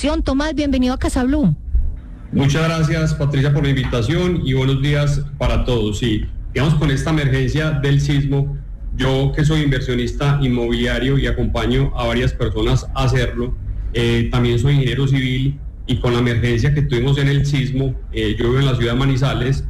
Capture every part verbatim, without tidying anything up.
construcción. Tomás, bienvenido a Casa Blue. Muchas gracias, Patricia, por la invitación y buenos días para todos. Sí, digamos, con esta emergencia del sismo, yo que soy inversionista inmobiliario y acompaño a varias personas a hacerlo, eh, también soy ingeniero civil, y con la emergencia que tuvimos en el sismo, eh, yo vivo en la ciudad de Manizales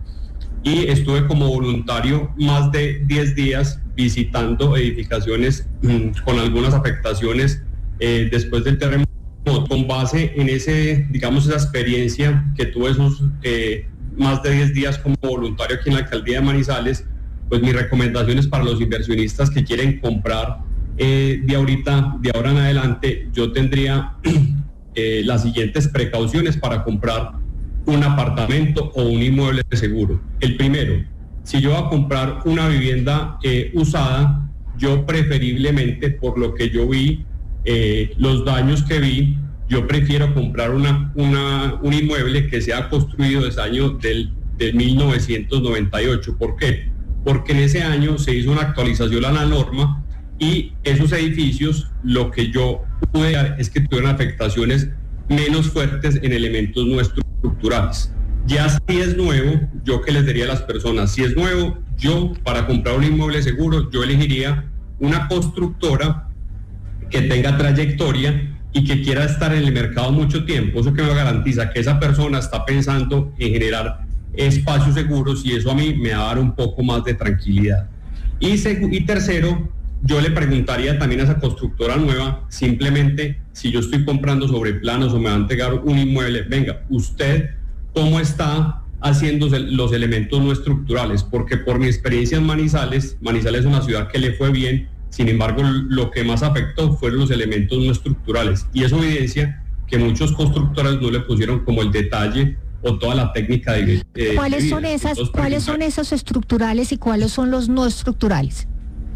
y estuve como voluntario más de diez días visitando edificaciones mmm, con algunas afectaciones eh, después del terremoto. Con base en ese, digamos, esa experiencia que tuve esos eh, más de diez días como voluntario aquí en la alcaldía de Manizales, pues mis recomendaciones para los inversionistas que quieren comprar eh, de ahorita, de ahora en adelante, yo tendría eh, las siguientes precauciones para comprar un apartamento o un inmueble seguro. El primero, si yo voy a comprar una vivienda eh, usada, yo preferiblemente, por lo que yo vi, Eh, los daños que vi, yo prefiero comprar una, una, un inmueble que sea construido desde el año del, del mil novecientos noventa y ocho. ¿Por qué? Porque en ese año se hizo una actualización a la norma y esos edificios, lo que yo pude dar es que tuvieron afectaciones menos fuertes en elementos no estructurales. Ya si es nuevo, yo que les diría a las personas, si es nuevo, yo para comprar un inmueble seguro, yo elegiría una constructora que tenga trayectoria y que quiera estar en el mercado mucho tiempo. Eso que me garantiza que esa persona está pensando en generar espacios seguros y eso a mí me va a dar un poco más de tranquilidad. Y, seg- y tercero, yo le preguntaría también a esa constructora nueva, simplemente si yo estoy comprando sobre planos o me va a entregar un inmueble, venga, usted cómo está haciendo los elementos no estructurales, porque por mi experiencia en Manizales, Manizales es una ciudad que le fue bien. Sin embargo, lo que más afectó fueron los elementos no estructurales y eso evidencia que muchos constructores no le pusieron como el detalle o toda la técnica de, de ¿Cuáles de son esas, Entonces, cuáles son esos estructurales y cuáles son los no estructurales?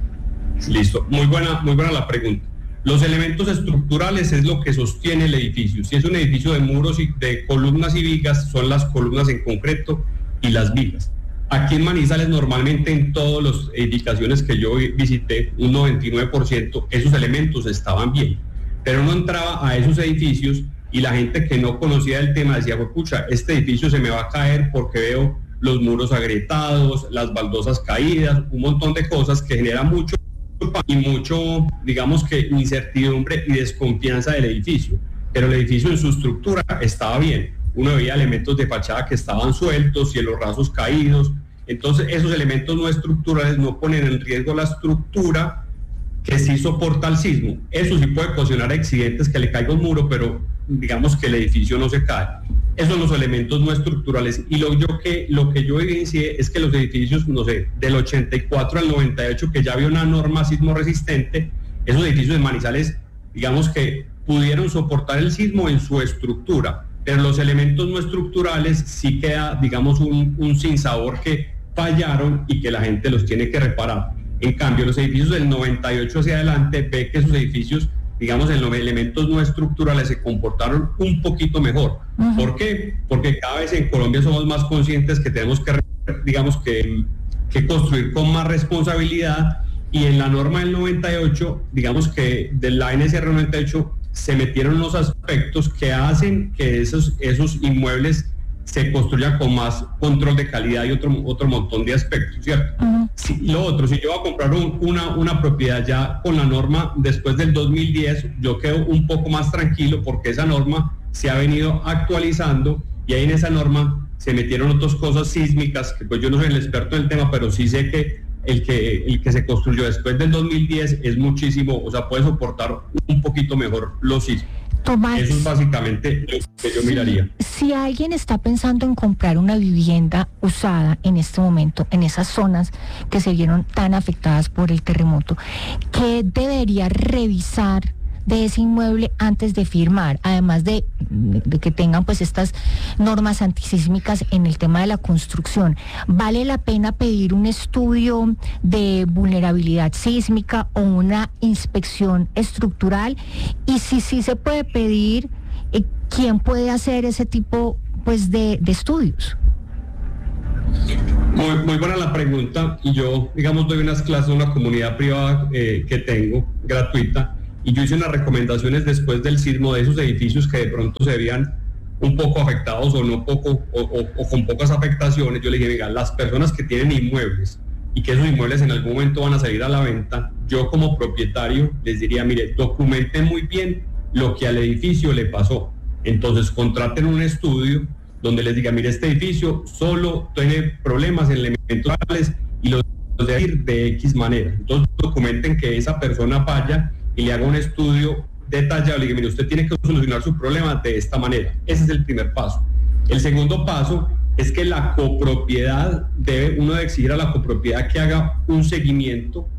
Listo, muy buena, muy buena la pregunta. Los elementos estructurales es lo que sostiene el edificio. Si es un edificio de muros y de columnas y vigas, son las columnas en concreto y las vigas. Aquí en Manizales normalmente en todas las edificaciones que yo visité, un noventa y nueve por ciento, esos elementos estaban bien, pero uno entraba a esos edificios y la gente que no conocía el tema decía, pues pucha, este edificio se me va a caer porque veo los muros agrietados, las baldosas caídas, un montón de cosas que generan mucho y mucho, digamos que incertidumbre y desconfianza del edificio, pero el edificio en su estructura estaba bien. Uno veía elementos de fachada que estaban sueltos, cielos rasos caídos. Entonces, esos elementos no estructurales no ponen en riesgo la estructura que sí soporta el sismo. Eso sí puede ocasionar accidentes, que le caiga un muro, pero digamos que el edificio no se cae. Esos son los elementos no estructurales. Y lo, yo que, lo que yo evidencié es que los edificios, no sé, del ochenta y cuatro al noventa y ocho, que ya había una norma sismo resistente, esos edificios de Manizales, digamos que pudieron soportar el sismo en su estructura. Pero los elementos no estructurales sí queda, digamos, un, un sinsabor que fallaron y que la gente los tiene que reparar. En cambio, los edificios del noventa y ocho hacia adelante, ve que esos edificios, digamos, en los elementos no estructurales se comportaron un poquito mejor. Uh-huh. ¿Por qué? Porque cada vez en Colombia somos más conscientes que tenemos que, digamos, que, que construir con más responsabilidad, y en la norma del noventa y ocho, digamos que de la N S R noventa y ocho, se metieron los aspectos que hacen que esos, esos inmuebles se construyan con más control de calidad y otro, otro montón de aspectos, ¿cierto? Uh-huh. Sí, lo otro, si yo voy a comprar un, una, una propiedad ya con la norma después del dos mil diez, yo quedo un poco más tranquilo porque esa norma se ha venido actualizando y ahí en esa norma se metieron otras cosas sísmicas, que pues yo no soy el experto en el tema, pero sí sé que el que, el que se construyó después del dos mil diez es muchísimo, o sea, puede soportar un poquito mejor los sismos. Tomás, eso es básicamente lo que yo si, miraría. Si alguien está pensando en comprar una vivienda usada en este momento, en esas zonas que se vieron tan afectadas por el terremoto, ¿qué debería revisar de ese inmueble antes de firmar? Además de, de que tengan pues estas normas antisísmicas en el tema de la construcción, ¿vale la pena pedir un estudio de vulnerabilidad sísmica o una inspección estructural? Y si sí se puede pedir, eh, ¿quién puede hacer ese tipo pues de, de estudios? Muy, muy buena la pregunta, y yo, digamos, doy unas clases a una comunidad privada eh, que tengo, gratuita, y yo hice unas recomendaciones después del sismo de esos edificios que de pronto se veían un poco afectados o no poco o, o, o con pocas afectaciones. Yo le dije, venga, las personas que tienen inmuebles y que esos inmuebles en algún momento van a salir a la venta, yo como propietario les diría, mire, documenten muy bien lo que al edificio le pasó. Entonces contraten un estudio donde les diga, mire, este edificio solo tiene problemas en elementos reales y los debe ir de X manera. Entonces documenten que esa persona falla y le haga un estudio detallado. Le diga, mire, usted tiene que solucionar su problema de esta manera. Ese es el primer paso. El segundo paso es que la copropiedad debe, uno debe exigir a la copropiedad que haga un seguimiento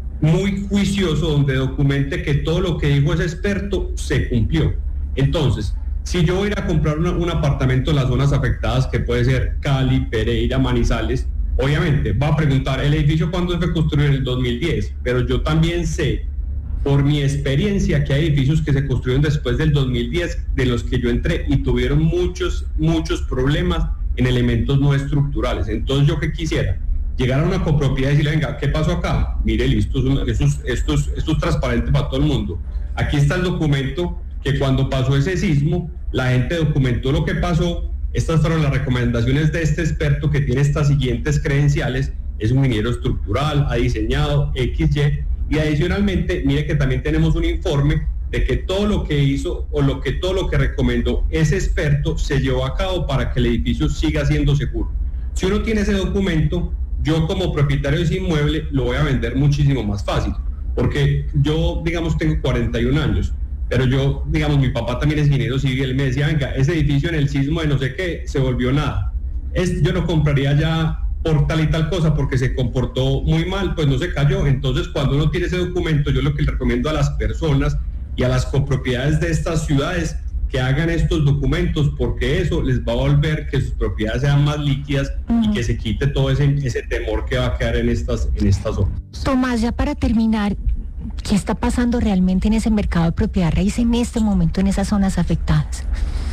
muy juicioso donde documente que todo lo que dijo ese experto se cumplió. Entonces, si yo voy a ir a comprar una, un apartamento en las zonas afectadas, que puede ser Cali, Pereira, Manizales, obviamente va a preguntar, ¿el edificio cuándo fue construido? En el dos mil diez, pero yo también sé, por mi experiencia, que hay edificios que se construyeron después del dos mil diez, de los que yo entré, y tuvieron muchos, muchos problemas en elementos no estructurales. Entonces, ¿yo qué quisiera? Llegar a una copropiedad y decirle, venga, ¿qué pasó acá? Mire, listo, esto es, esto es, esto es transparente para todo el mundo. Aquí está el documento que cuando pasó ese sismo, la gente documentó lo que pasó. Estas fueron las recomendaciones de este experto que tiene estas siguientes credenciales. Es un ingeniero estructural, ha diseñado X Y, y adicionalmente, mire que también tenemos un informe de que todo lo que hizo o lo que todo lo que recomendó ese experto se llevó a cabo para que el edificio siga siendo seguro. Si uno tiene ese documento, yo como propietario de ese inmueble lo voy a vender muchísimo más fácil, porque yo, digamos, tengo cuarenta y un años, pero yo, digamos, mi papá también es ingeniero civil, él me decía, venga, ese edificio en el sismo de no sé qué se volvió nada. Es, yo no compraría ya por tal y tal cosa porque se comportó muy mal, pues no se cayó. Entonces, cuando uno tiene ese documento, yo lo que le recomiendo a las personas y a las copropiedades de estas ciudades que hagan estos documentos, porque eso les va a volver que sus propiedades sean más líquidas uh-huh. y que se quite todo ese, ese temor que va a quedar en estas, en estas zonas. Tomás, ya para terminar, ¿qué está pasando realmente en ese mercado de propiedad raíz en este momento en esas zonas afectadas?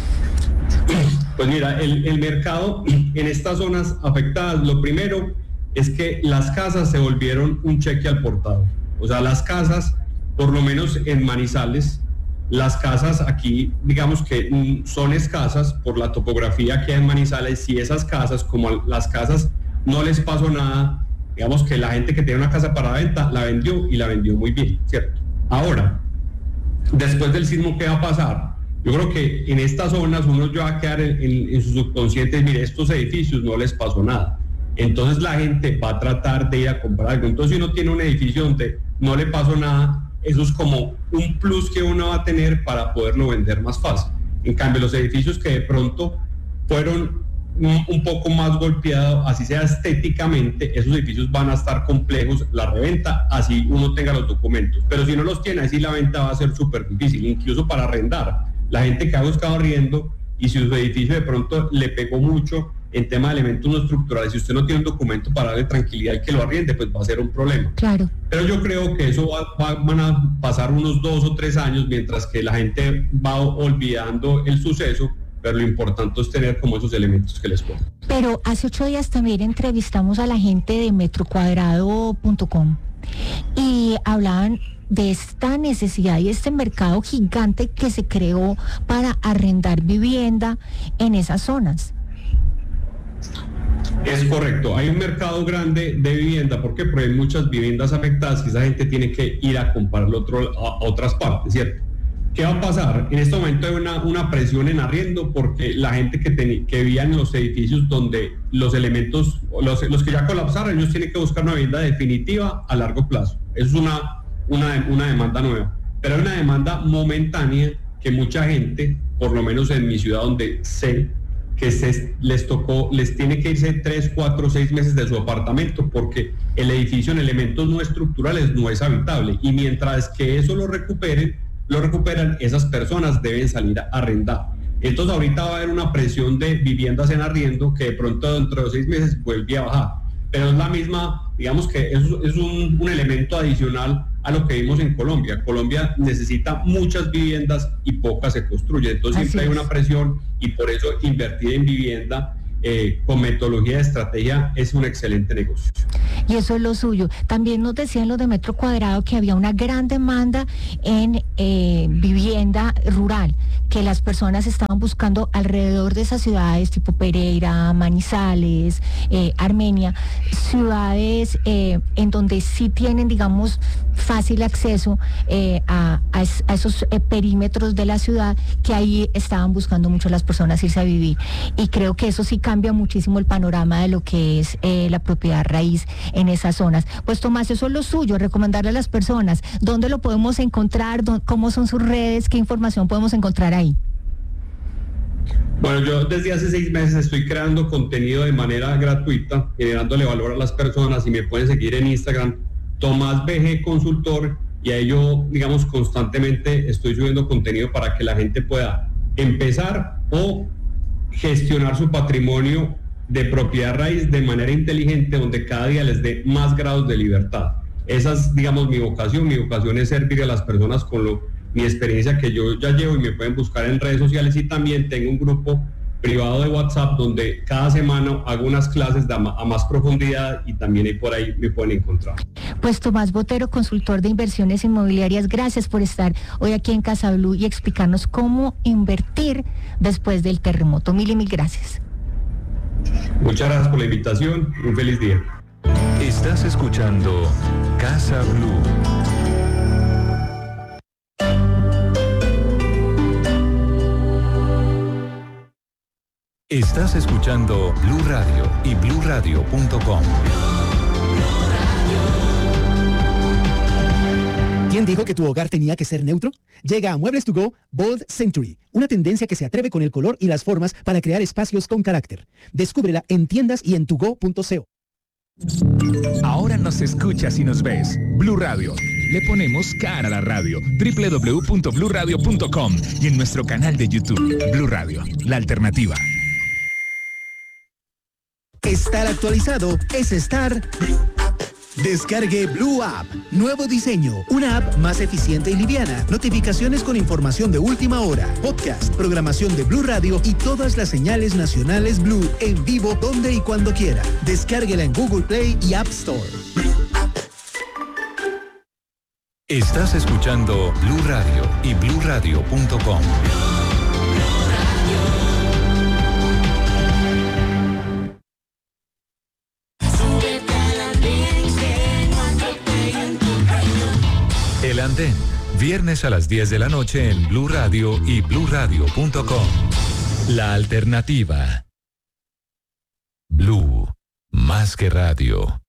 Pues mira, el, el mercado en estas zonas afectadas, lo primero es que las casas se volvieron un cheque al portador. O sea, las casas, por lo menos en Manizales, las casas aquí, digamos que son escasas por la topografía que hay en Manizales, y esas casas, como las casas no les pasó nada, digamos que la gente que tiene una casa para venta la vendió y la vendió muy bien, ¿cierto? Ahora, después del sismo, ¿qué va a pasar? Yo creo que en estas zonas uno ya va a quedar en, en, en su subconsciente, mire, estos edificios no les pasó nada. Entonces la gente va a tratar de ir a comprar algo. Entonces, si uno tiene un edificio donde no le pasó nada, eso es como un plus que uno va a tener para poderlo vender más fácil. En cambio, los edificios que de pronto fueron un, un poco más golpeados, así sea estéticamente, esos edificios van a estar complejos, la reventa, así uno tenga los documentos. Pero si no los tiene, así la venta va a ser súper difícil, incluso para arrendar. La gente que ha buscado arriendo, y si su edificio de pronto le pegó mucho en tema de elementos no estructurales, si usted no tiene un documento para darle tranquilidad y que lo arriende, pues va a ser un problema. Claro. Pero yo creo que eso va, va, van a pasar unos dos o tres años mientras que la gente va olvidando el suceso, pero lo importante es tener como esos elementos que les pongo. Pero hace ocho días también entrevistamos a la gente de metro cuadrado punto com y hablaban de esta necesidad y este mercado gigante que se creó para arrendar vivienda en esas zonas. Es correcto, hay un mercado grande de vivienda, porque Porque hay muchas viviendas afectadas que esa gente tiene que ir a comprarlo otro, a otras partes, ¿cierto? ¿Qué va a pasar? En este momento hay una, una presión en arriendo porque la gente que, ten, que vivía en los edificios donde los elementos, los, los que ya colapsaron, ellos tienen que buscar una vivienda definitiva a largo plazo. Eso es una, una, una demanda nueva. Pero hay una demanda momentánea que mucha gente, por lo menos en mi ciudad donde sé que se, les tocó, les tiene que irse tres, cuatro, seis meses de su apartamento porque el edificio en elementos no estructurales no es habitable. Y mientras que eso lo recuperen, lo recuperan, esas personas deben salir a arrendar. Entonces ahorita va a haber una presión de viviendas en arriendo que de pronto dentro de seis meses vuelve a bajar. Pero es la misma, digamos que es, es un, un elemento adicional a lo que vimos en Colombia. Colombia necesita muchas viviendas y pocas se construyen. Entonces Así siempre es. Hay una presión y por eso invertir en vivienda eh, con metodología de estrategia es un excelente negocio. Y eso es lo suyo. También nos decían los de Metro Cuadrado que había una gran demanda en eh, vivienda rural, que las personas estaban buscando alrededor de esas ciudades tipo Pereira, Manizales, eh, Armenia, ciudades eh, en donde sí tienen, digamos, fácil acceso eh, a, a, es, a esos eh, perímetros de la ciudad, que ahí estaban buscando mucho las personas irse a vivir. Y creo que eso sí cambia muchísimo el panorama de lo que es eh, la propiedad raíz en esas zonas. Pues Tomás, eso es lo suyo, recomendarle a las personas dónde lo podemos encontrar, dónde, cómo son sus redes, qué información podemos encontrar ahí. Bueno, yo desde hace seis meses estoy creando contenido de manera gratuita, generándole valor a las personas, y me pueden seguir en Instagram, Tomás B G Consultor, y ahí yo, digamos, constantemente estoy subiendo contenido para que la gente pueda empezar o gestionar su patrimonio de propiedad raíz de manera inteligente, donde cada día les dé más grados de libertad. Esa es, digamos, mi vocación. Mi vocación es servir a las personas con lo, mi experiencia que yo ya llevo, y me pueden buscar en redes sociales, y también tengo un grupo privado de WhatsApp donde cada semana hago unas clases de a, a más profundidad, y también ahí por ahí me pueden encontrar. Pues Tomás Botero, consultor de inversiones inmobiliarias, gracias por estar hoy aquí en Casa Blue y explicarnos cómo invertir después del terremoto. Mil y mil gracias. Muchas gracias por la invitación. Un feliz día. Estás escuchando Casa Blue. Estás escuchando Blue Radio y blue radio punto com. ¿Quién dijo que tu hogar tenía que ser neutro? Llega a Muebles to Go Bold Century, una tendencia que se atreve con el color y las formas para crear espacios con carácter. Descúbrela en tiendas y en tugo punto co. Ahora nos escuchas y nos ves. Blue Radio. Le ponemos cara a la radio. doble u doble u doble u punto blue radio punto com y en nuestro canal de YouTube. Blue Radio, la alternativa. Estar actualizado es estar... Descargue Blue App. Nuevo diseño. Una app más eficiente y liviana. Notificaciones con información de última hora. Podcast, programación de Blue Radio y todas las señales nacionales Blue en vivo donde y cuando quiera. Descárguela en Google Play y App Store. Estás escuchando Blue Radio y blue radio punto com. El Andén, viernes a las diez de la noche en Blue Radio y blue radio punto com. La alternativa. Blue, más que radio.